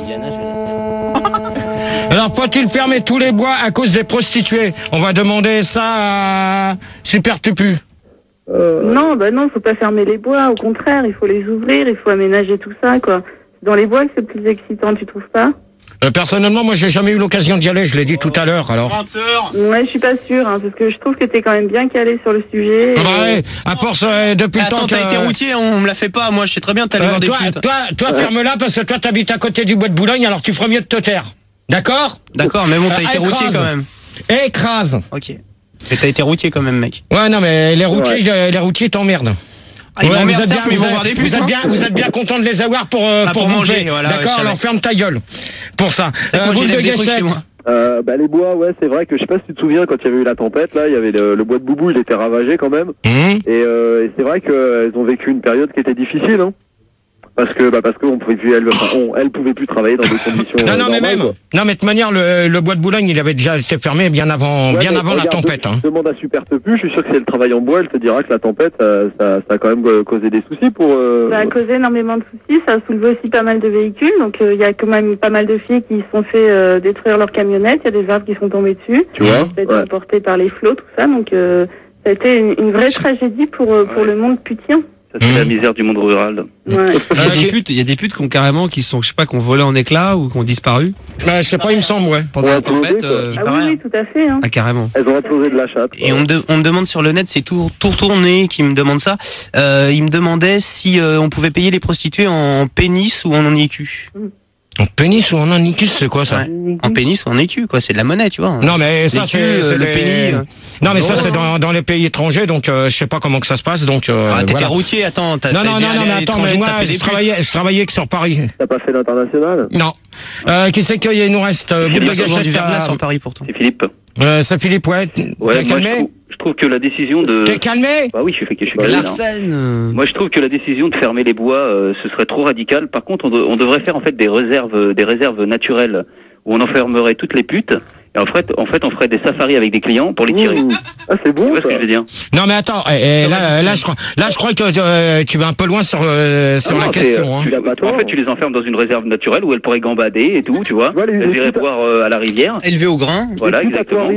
Alors, faut-il fermer tous les bois à cause des prostituées? On va demander ça à Super Tupu. Non, faut pas fermer les bois. Au contraire, il faut les ouvrir, il faut aménager tout ça, quoi. Dans les bois, c'est plus excitant, tu trouves pas? Personnellement, moi, j'ai jamais eu l'occasion d'y aller, je l'ai dit tout à l'heure, alors. Ouais, je suis pas sûr, hein, parce que je trouve que t'es quand même bien calé sur le sujet. Ah bah ouais, à force, depuis le temps Attends, t'as été routier, on me l'a fait pas, moi, je sais très bien, t'allais voir des putes. Toi, ferme-la, parce que toi, t'habites à côté du bois de Boulogne, alors tu ferais mieux de te taire. D'accord? D'accord, mais bon, t'as été routier quand même. Écrase. Ok. Et t'as été routier quand même, mec. Ouais, non, mais les routiers t'emmerdent. Ils vont voir des putes. Vous êtes bien content de les avoir pour manger. Voilà, d'accord, alors ferme ta gueule. Pour ça. Boule de Guéchette. Les bois, ouais, c'est vrai que je sais pas si tu te souviens quand il y avait eu la tempête, là, il y avait le bois de Boubou, il était ravagé quand même. Et c'est vrai qu'elles ont vécu une période qui était difficile, hein. Parce qu'on pouvait plus, elle pouvait plus travailler dans des conditions. Non, mais de toute manière, le bois de Boulogne, il avait déjà été fermé bien avant la tempête. Hein. Demande à Super Tepu, je suis sûr que si elle travaille en bois, elle te dira que la tempête, ça a quand même causé des soucis pour. Ça a causé énormément de soucis, ça a soulevé aussi pas mal de véhicules, donc il y a quand même pas mal de filles qui se sont fait détruire leur camionnette, il y a des arbres qui sont tombés dessus, tu vois, ça a été emporté par les flots, tout ça, donc ça a été une vraie tragédie pour le monde putien. C'est la misère du monde rural. Ouais. Il y a des putes qui sont, je sais pas, qui ont volé en éclats ou qui ont disparu. Je sais pas, il me semble, ouais. Pendant la tempête. Oui, tout à fait. Hein. Ah, carrément. Elles ont implosé de la chatte. Et on me demande sur le net, c'est tout retourné qui me demande ça. Il me demandait si on pouvait payer les prostituées en pénis ou en écu. En pénis ou en anicus, c'est quoi ça? En pénis ou en écu, quoi. C'est de la monnaie, tu vois. Non, mais ça, c'est le pénis. Non, mais ça, c'est dans les pays étrangers, donc je sais pas comment que ça se passe, donc. T'étais routier, attends. Non, mais attends, mais moi, je travaillais que sur Paris. T'as pas fait l'international? Non. Qui c'est qu'il nous reste? Il y a souvent du verglas sur Paris pourtant. C'est Philippe. C'est Philippe, ouais. Ouais, moi, je trouve que la décision de. T'es calmé? Bah oui, je suis calmé. L'arsène. Moi, je trouve que la décision de fermer les bois, ce serait trop radical. Par contre, on devrait faire en fait des réserves naturelles où on enfermerait toutes les putes. Et en fait, on ferait des safaris avec des clients pour les tirer. Ah, c'est bon. Tu vois ce que je veux dire? Non, mais attends, là, je crois que tu vas un peu loin sur la question. Hein. En fait, tu les enfermes dans une réserve naturelle où elles pourraient gambader et tout, tu vois. Elles iraient boire à la rivière. Élevé au grain. Voilà, exactement.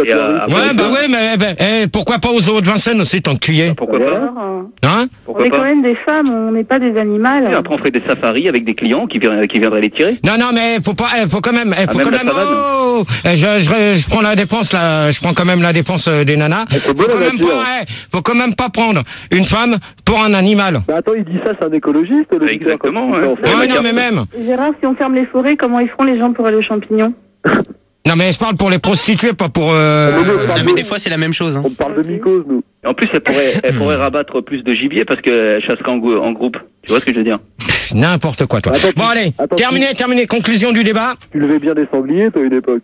Mais pourquoi pas aux zoos de Vincennes aussi, tant que tu y es? Pourquoi pas? Hein? On est quand même des femmes, on n'est pas des animaux. Et après, on ferait des safaris avec des clients qui viendraient les tirer. Non, mais faut quand même. Je prends la défense là, je prends quand même la défense des nanas. Faut quand même pas prendre une femme pour un animal. Bah attends, il dit ça, c'est un écologiste, le exactement. Ouais, non, mais même. Gérard, si on ferme les forêts, comment ils feront les gens pour aller aux champignons? Non, mais je parle pour les prostituées, pas pour. Mais des fois, c'est la même chose. Hein. On parle de mycose, nous. En plus, elle pourrait rabattre plus de gibier parce qu'elle chasse qu'en groupe. Tu vois ce que je veux dire? N'importe quoi, toi. Bon, allez, terminé. Conclusion du débat. Tu levais bien des sangliers, toi, une époque.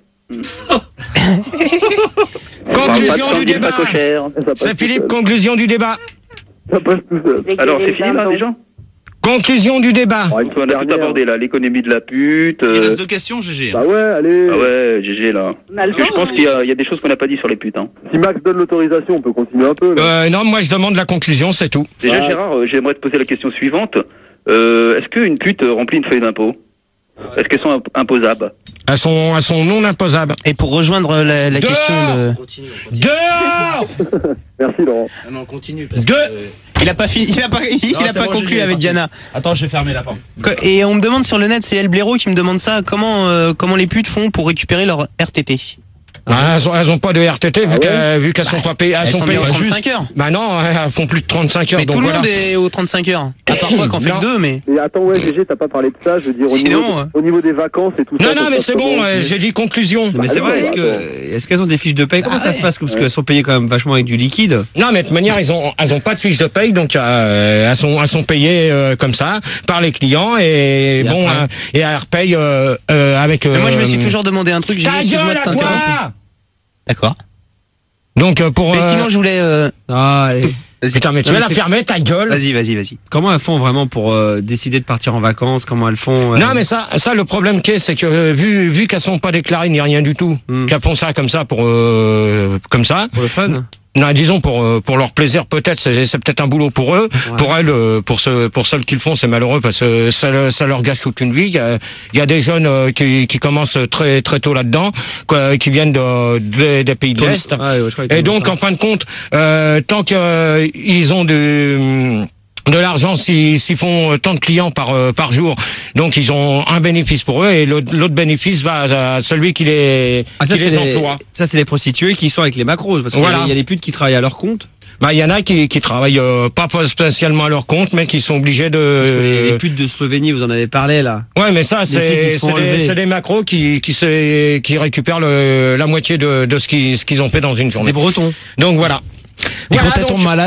Conclusion du débat. C'est Philippe, conclusion du débat. Ça passe tout seul. Alors, c'est fini là, déjà? Conclusion du débat. On a tout abordé là, l'économie de la pute. Il reste 2 questions, GG. Bah ouais, allez. Ah ouais, GG là. Parce que je pense qu'il y a des choses qu'on n'a pas dit sur les putes. Hein. Si Max donne l'autorisation, on peut continuer un peu là. Non, moi je demande la conclusion, c'est tout. Déjà Gérard, j'aimerais te poser la question suivante. Est-ce qu'une pute remplit une feuille d'impôt? Est-ce qu'elles sont imposables? Elles sont non imposables. Et pour rejoindre la question de... Continue. Dehors. Merci Laurent. Non, on continue. Il a pas fini, il a pas conclu avec Diana. Attends, je vais fermer la porte. Et on me demande sur le net, c'est El Blaireau qui me demande ça, comment les putes font pour récupérer leur RTT? Elles ont pas de RTT vu qu'elles sont pas payées. Elles sont payées 35 heures. Bah non, elles font plus de 35 heures. Mais tout le monde est aux 35 heures. À part toi qu'en fait que 2, mais. Et attends, ouais, GG, t'as pas parlé de ça, je veux dire, au niveau des vacances et tout ça. Non, mais c'est bon, j'ai dit conclusion. Mais c'est vrai, est-ce qu'elles ont des fiches de paye? Comment ça se passe? Parce qu'elles sont payées quand même vachement avec du liquide. Non, mais de toute manière, elles ont pas de fiches de paye, donc elles sont payées comme ça par les clients et bon, et elles repayent avec. Mais moi, je me suis toujours demandé un truc. Excuse-moi de t'interrompre. D'accord. Donc Mais sinon, je voulais. Allez. Putain, mais tu vas la fermer, ta gueule. Vas-y. Comment elles font vraiment pour décider de partir en vacances? Comment elles font? Non, mais ça, le problème c'est que vu qu'elles sont pas déclarées ni rien du tout, qu'elles font ça comme ça pour le fun. Non, disons pour leur plaisir peut-être, c'est peut-être un boulot pour eux. Ouais. Pour elles, pour celles qui le font, c'est malheureux parce que ça leur gâche toute une vie. Il y a des jeunes qui commencent très très tôt là-dedans, qui viennent des pays de l'Est. Et donc en fin de compte, tant qu'ils ont de l'argent s'ils font tant de clients par jour, donc ils ont un bénéfice pour eux et l'autre bénéfice va à celui qui les emploie. Ça c'est les prostituées qui sont avec les macros parce qu'il y a des putes qui travaillent à leur compte. Bah il y en a qui travaillent pas spécialement à leur compte mais qui sont obligés de. Parce que les putes de Slovénie, vous en avez parlé là. Ouais, mais ça c'est des macros qui récupèrent la moitié de ce qu'ils ont fait dans une journée. C'est des Bretons. Donc voilà. Et quand elles tombent malades,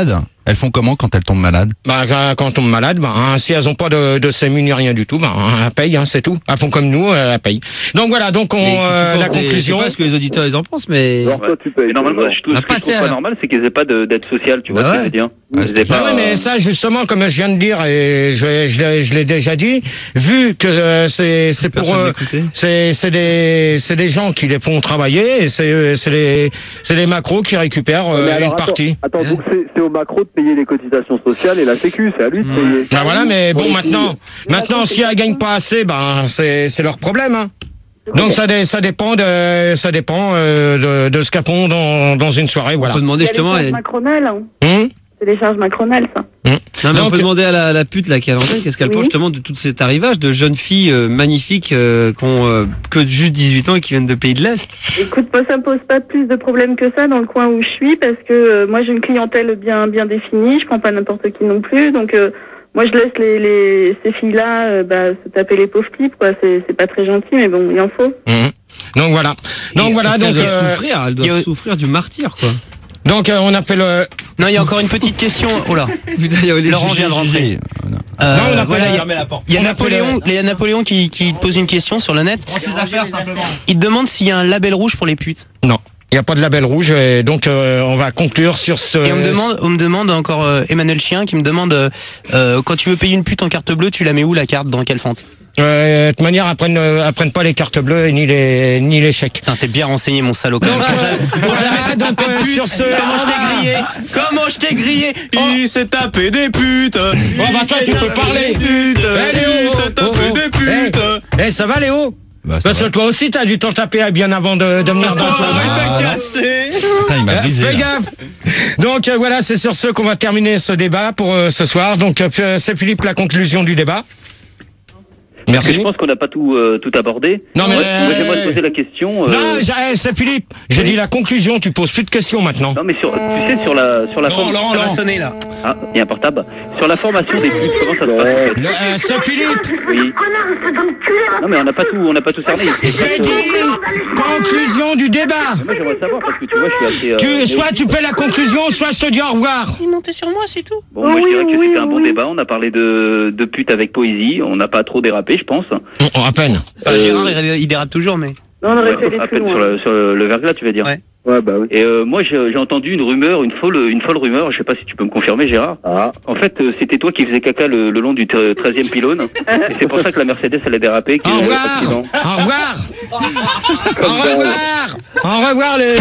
Elles font comment quand elles tombent malades? Quand elles tombent malades, si elles ont pas de sému ni rien du tout, elles payent, c'est tout. Elles font comme nous, elles payent. Donc voilà, donc la conclusion. Je sais pas ce que les auditeurs ils en pensent, mais. Alors toi, tu payes. Normalement, ce que je trouve pas normal, c'est qu'ils aient pas d'aide sociale, tu vois ce que je veux dire. Mais ça, justement, comme je viens de dire, et je l'ai déjà dit, vu que c'est pour c'est des gens qui les font travailler, et c'est les macros qui récupèrent une partie. Attends, donc c'est au macro de payer les cotisations sociales et la sécu, c'est à lui de payer. Voilà, mais bon, maintenant, si elles gagnent pas assez, c'est leur problème, hein. Donc ça dépend de ce qu'elles font dans une soirée, voilà. On peut demander justement. C'est des charges macronales, ça. Non, mais on peut demander à la pute là qui est à l'antenne, qu'est-ce qu'elle pense justement de tout cet arrivage de jeunes filles magnifiques qui ont que juste 18 ans et qui viennent de pays de l'Est. Écoute, moi ça me pose pas plus de problèmes que ça dans le coin où je suis, parce que moi j'ai une clientèle bien définie, je prends pas n'importe qui non plus, donc moi je laisse ces filles-là se taper les pauvres types, quoi. C'est pas très gentil, mais bon, il en faut. Donc voilà. Elles doivent souffrir du martyr, quoi. Donc on a fait le. Non, il y a encore une petite question. Oh là. Laurent vient de rentrer. Il y a Napoléon qui te pose une question sur le net. Ses affaires simplement. Il te demande s'il y a un label rouge pour les putes. Non. Il n'y a pas de label rouge, et donc on va conclure sur ce. Et on me demande encore Emmanuel Chien qui me demande quand tu veux payer une pute en carte bleue, tu la mets où la carte, dans quelle fente? De toute manière, apprennent pas les cartes bleues et ni les chèques. Putain, t'es bien renseigné, mon salaud. Comment je t'ai grillé? Il s'est tapé des putes. Toi, tu peux parler. Il s'est tapé des putes. Ça va, Léo? Parce que toi aussi, t'as dû t'en taper bien avant de venir dans le t'as cassé. Putain, il m'a brisé. Fais gaffe. Donc voilà, c'est sur ce qu'on va terminer ce débat pour ce soir. Donc c'est Philippe, la conclusion du débat. Merci. Je pense qu'on n'a pas tout abordé. Non, mais j'aimerais te poser la question. Non, c'est Philippe. J'ai dit la conclusion. Tu poses plus de questions maintenant. Non, mais tu sais, sur la formation. Ça va sonner là. Ah, il y a un portable. Sur la formation des putes, comment ça se passe? C'est Philippe. Oui. Non, mais on n'a pas tout cerné. J'ai dit conclusion du débat. Moi, j'aimerais savoir parce que tu vois, je suis assez. Soit tu fais la conclusion, soit je te dis au revoir. Il montait sur moi, c'est tout. Bon, moi, je dirais que c'était un bon débat. On a parlé de putes avec poésie. On n'a pas trop dérapé, je pense. À peine. Gérard, il dérape toujours, mais. Non, on aurait fait les à plus peine loin. sur le verglas, tu vas dire. Ouais, bah oui. Et moi, j'ai entendu une rumeur, une folle rumeur. Je sais pas si tu peux me confirmer, Gérard. En fait, c'était toi qui faisais caca le long du 13e pylône. Et c'est pour ça que la Mercedes elle a dérapé. Au revoir. Au revoir. Au revoir. Au revoir les.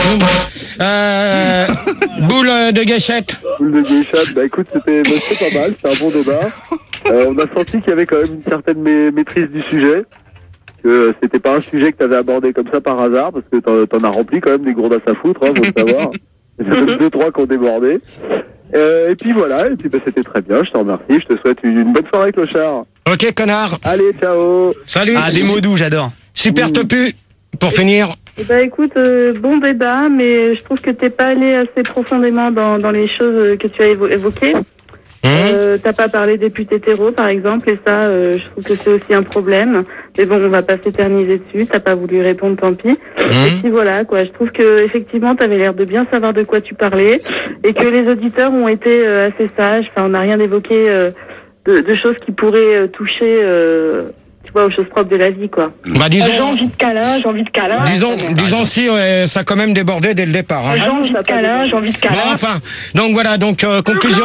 Boule de gâchette. Boule de gâchette. Bah écoute, c'était pas mal. C'était un bon débat. On a senti qu'il y avait quand même une certaine maîtrise du sujet. Que c'était pas un sujet que t'avais abordé comme ça par hasard, parce que t'en as rempli quand même des gourdasses à foutre, faut le savoir. Il y en a 2-3 qui ont débordé. Et puis voilà, et puis c'était très bien, je te remercie, je te souhaite une bonne soirée, clochard. Ok, connard. Allez, ciao. Salut. Ah, des mots doux, j'adore. Super topu. Pour finir. Bah écoute, bon débat, mais je trouve que t'es pas allé assez profondément dans les choses que tu as évoquées. T'as pas parlé des putes hétéros, par exemple, et ça, je trouve que c'est aussi un problème. Mais bon, on va pas s'éterniser dessus. T'as pas voulu répondre, tant pis. Et puis voilà, quoi. Je trouve que effectivement, t'avais l'air de bien savoir de quoi tu parlais, et que les auditeurs ont été assez sages. Enfin, on n'a rien évoqué de choses qui pourraient toucher. Tu vois, aux choses propres de la vie, quoi. Bah disons. J'ai envie de câlin. Disons si ça a quand même débordé dès le départ. Hein. J'ai envie de câlin. Bon, enfin, donc voilà, donc conclusion.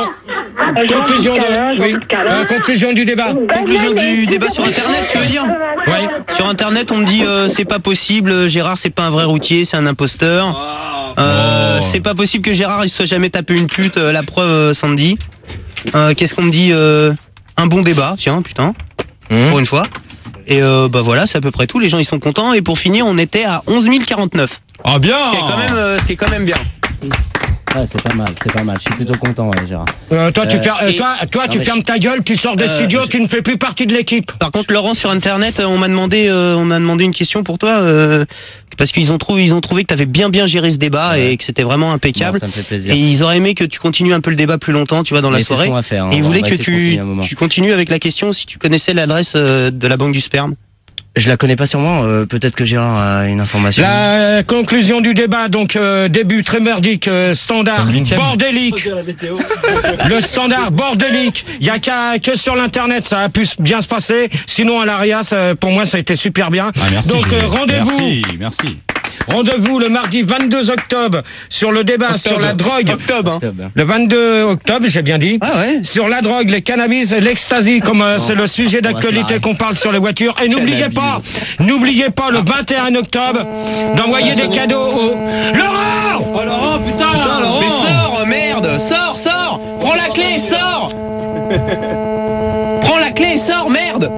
Conclusion du débat. Conclusion du débat sur Internet, tu veux dire? Oui. Sur Internet, on me dit c'est pas possible, Gérard c'est pas un vrai routier, c'est un imposteur. C'est pas possible que Gérard il soit jamais tapé une pute, la preuve Sandy. Qu'est-ce qu'on me dit un bon débat, tiens, putain, pour une fois. Et bah voilà, c'est à peu près tout, les gens ils sont contents. Et pour finir, on était à 11 049. Ah bien. Ce qui est quand même bien. Ouais, c'est pas mal. Je suis plutôt content, Gérard. Tu fermes ta gueule, tu sors des studios, tu ne fais plus partie de l'équipe. Par contre, Laurent, sur Internet, on m'a demandé une question pour toi, parce qu'ils ont trouvé que t'avais bien géré ce débat et que c'était vraiment impeccable. Non, ça me fait plaisir. Et ils auraient aimé que tu continues un peu le débat plus longtemps, tu vois, dans la soirée. C'est ce qu'on va faire, hein. Et ils voulaient que tu continues avec la question si tu connaissais l'adresse de la banque du sperme. Je la connais pas sûrement, peut-être que Gérard a une information. La conclusion du débat, donc début très merdique, standard bordélique. Le standard bordélique. Il y a que sur l'internet ça a pu bien se passer. Sinon à l'ARIA, pour moi ça a été super bien. Ah, merci, donc rendez-vous. Merci. Rendez-vous le mardi 22 octobre sur le débat sur la drogue. Le 22 octobre, j'ai bien dit. Ah ouais. Sur la drogue, les cannabis et l'ecstasy, comme c'est le sujet d'actualité qu'on parle sur les voitures. Et n'oubliez pas le 21 octobre d'envoyer des cadeaux au... Laurent! Oh Laurent, putain Laurent. Mais sors, merde! Sors! Prends la clé, sors! Prends la clé, sors, merde!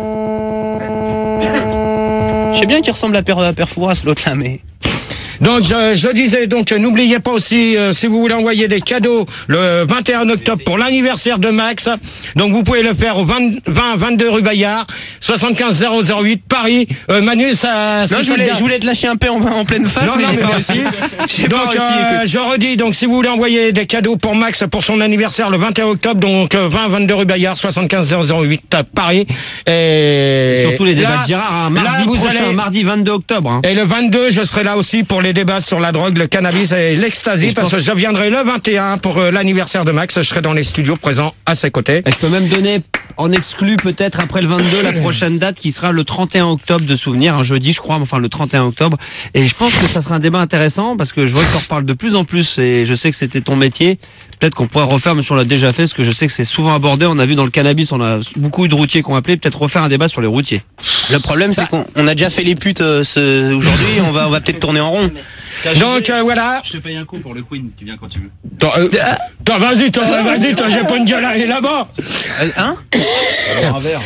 Je sais bien qu'il ressemble à Père Fouras, l'autre là, mais... Donc je disais, donc n'oubliez pas aussi, si vous voulez envoyer des cadeaux le 21 octobre pour l'anniversaire de Max, donc vous pouvez le faire au 22 rue Bayard, 75 008 Paris. Manu, ça... Non, je voulais te lâcher un peu en pleine face, mais j'ai pas réussi. Donc je redis, donc si vous voulez envoyer des cadeaux pour Max pour son anniversaire le 21 octobre, donc 22 rue Bayard, 75 008 Paris. Et surtout les débats de Gérard, mardi 22 octobre. Hein. Et le 22, je serai là aussi pour les débats sur la drogue, le cannabis et l'ecstasy, parce que je viendrai le 21 pour l'anniversaire de Max. Je serai dans les studios présents à ses côtés. Et je peux même donner en exclu peut-être après le 22 la prochaine date qui sera le 31 octobre de souvenir, un jeudi je crois, enfin le 31 octobre. Et je pense que ça sera un débat intéressant parce que je vois que tu en reparles de plus en plus et je sais que c'était ton métier. Peut-être qu'on pourrait refaire, mais on l'a déjà fait, parce que je sais que c'est souvent abordé. On a vu dans le cannabis, on a beaucoup eu de routiers qui ont appelé, peut-être refaire un débat sur les routiers. Le problème, c'est qu'on a déjà fait les putes aujourd'hui, on va peut-être tourner en rond. Donc voilà. Je te paye un coup pour le Queen, tu viens quand tu veux. Vas-y, j'ai pas une gueule à aller là-bas. Hein? Un verre.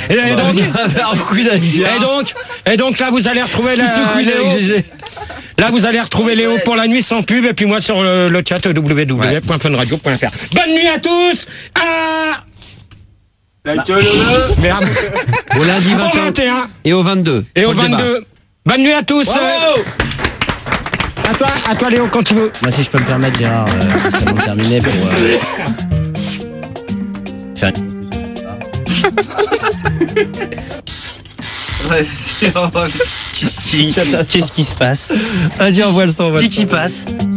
Et donc là, vous allez retrouver Léo. Là, vous allez retrouver Léo pour la nuit sans pub, et puis moi sur le chat www.funradio.fr. Bonne nuit à tous. Merde. Au lundi 21 et au 22. Et au 22. Bonne nuit à tous. À toi Léo, quand tu veux. Moi, si je peux me permettre, Gérard, avant de terminer pour faire Qu'est-ce qui se passe? Vas-y, envoie le son. Qui passe?